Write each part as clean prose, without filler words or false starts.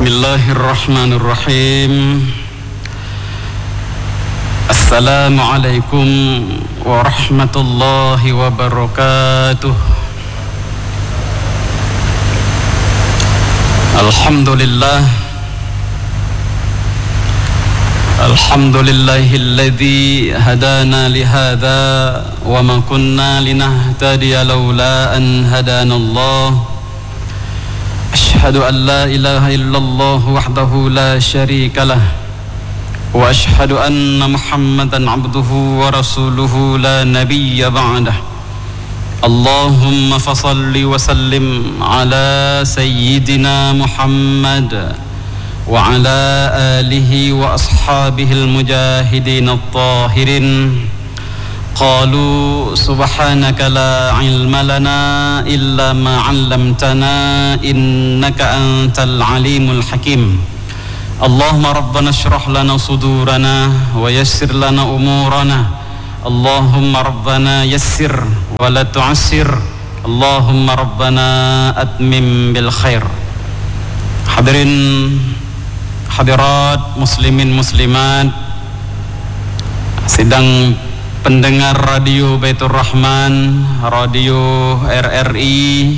Bismillahirrahmanirrahim. Assalamualaikum warahmatullahi wabarakatuh. Alhamdulillahilladzi hadana lihadza wa ma kunna linahtadiya laula an hadanallah. Asyhadu an la ilaha illallah wahdahu la syarika lah wa asyhadu anna Muhammadan abduhu wa rasuluhu la nabiyya ba'dah. Allahumma fasalli wa sallim ala sayyidina Muhammad wa ala alihi wa ashabihil mujahidin at-tahirin. Qalu subhanaka la ilma lana illa ma 'allamtana innaka antal alimul hakim. Allahumma rabbana shrah lana sudurana wa yassir lana umurana. Allahumma rabbana yassir wa la tu'assir. Allahumma rabbana atmim bil khair. Hadirin hadirat muslimin muslimat, sidang pendengar radio Baitur Rahman, radio RRI,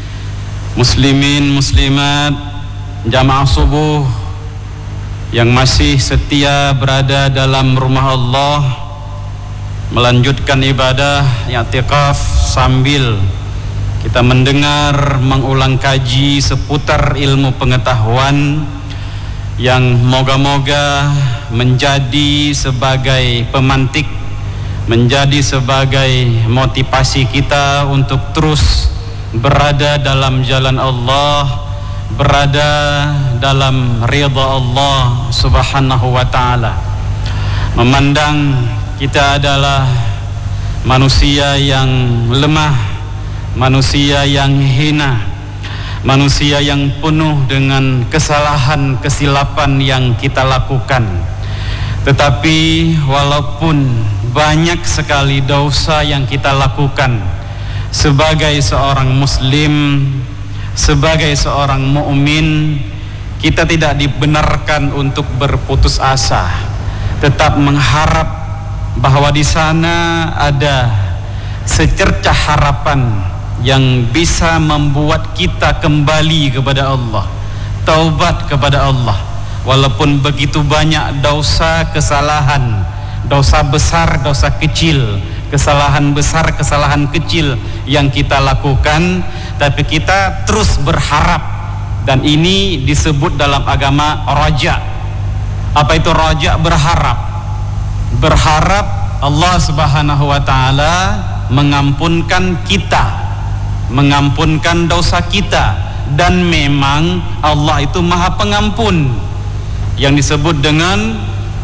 muslimin muslimat, jamaah subuh yang masih setia berada dalam rumah Allah, melanjutkan ibadah i'tikaf sambil kita mendengar mengulang kaji seputar ilmu pengetahuan yang moga-moga menjadi sebagai pemantik, menjadi sebagai motivasi kita untuk terus berada dalam jalan Allah, berada dalam ridha Allah subhanahu wa ta'ala. Memandang kita adalah manusia yang lemah, manusia yang hina, manusia yang penuh dengan kesalahan, kesilapan yang kita lakukan. Tetapi walaupun banyak sekali dosa yang kita lakukan, sebagai seorang muslim, sebagai seorang mukmin, kita tidak dibenarkan untuk berputus asa, tetap mengharap bahwa di sana ada secercah harapan yang bisa membuat kita kembali kepada Allah, taubat kepada Allah. Walaupun begitu banyak dosa, kesalahan, dosa besar, dosa kecil, kesalahan besar, kesalahan kecil yang kita lakukan, tapi kita terus berharap. Dan ini disebut dalam agama raja. Apa itu raja? Berharap. Berharap Allah subhanahu wa ta'ala mengampunkan kita, mengampunkan dosa kita. Dan memang Allah itu maha pengampun, yang disebut dengan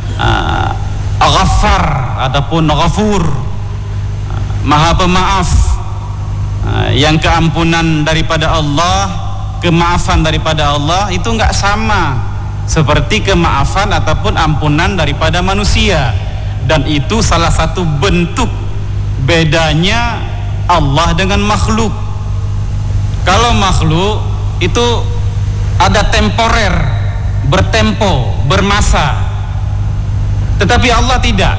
Ghaffar ataupun Ghafur, maha pemaaf. Yang keampunan daripada Allah, kemaafan daripada Allah itu enggak sama seperti kemaafan ataupun ampunan daripada manusia. Dan itu salah satu bentuk bedanya Allah dengan makhluk. Kalau makhluk itu ada temporer, bertempo, bermasa. Tetapi Allah tidak.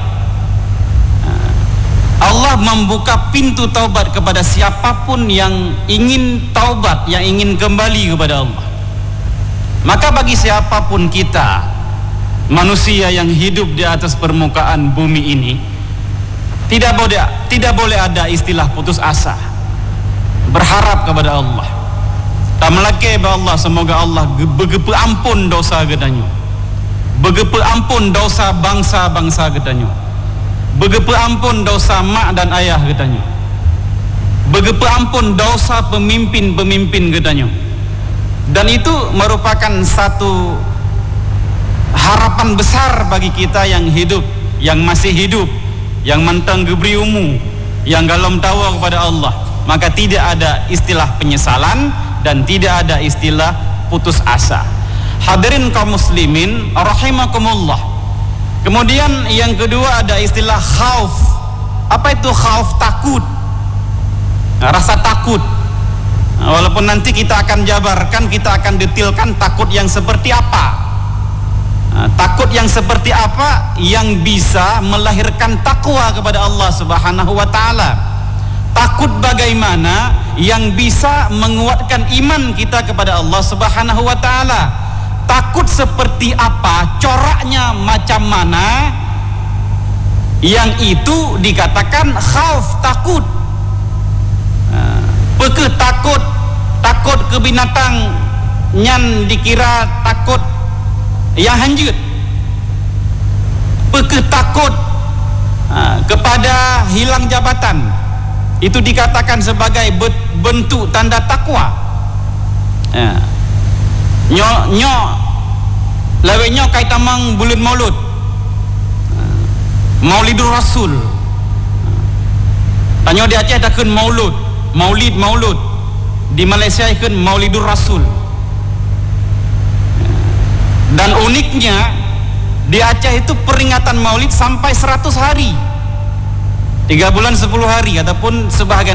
Allah membuka pintu taubat kepada siapapun yang ingin taubat, yang ingin kembali kepada Allah. Maka bagi siapapun kita, manusia yang hidup di atas permukaan bumi ini, tidak boleh ada istilah putus asa. Berharap kepada Allah. Tamlake ba Allah, semoga Allah begepe ampun dosa gedanyo. Begepe ampun dosa bangsa-bangsa gedanyo. Begepe ampun dosa mak dan ayah gedanyo. Begepe ampun dosa pemimpin-pemimpin gedanyo. Dan itu merupakan satu harapan besar bagi kita yang hidup, yang masih hidup, yang mentang gebriumu, yang galom tawa kepada Allah. Maka tidak ada istilah penyesalan dan tidak ada istilah putus asa. Hadirin kaum muslimin rahimakumullah. Kemudian yang kedua ada istilah khauf. Apa itu khauf? Takut. Rasa takut. Walaupun nanti kita akan jabarkan, kita akan detailkan takut yang seperti apa. Takut yang seperti apa yang bisa melahirkan takwa kepada Allah Subhanahu wa taala. Takut bagaimana yang bisa menguatkan iman kita kepada Allah Subhanahu wa taala. Takut seperti apa, coraknya macam mana, yang itu dikatakan khauf, takut. Peke takut ke binatang nyan dikira takut yang hanjut. Peke takut kepada hilang jabatan, itu dikatakan sebagai bentuk tanda takwa. Nyok lawenya kaitamang bulan Maulud, Maulidur Rasul. Tanya di Aceh ada kan Maulud, di Malaysia kan Maulidur Rasul. Dan uniknya di Aceh itu peringatan Maulid sampai 100 hari, 3 bulan 10 hari, ataupun sebahagian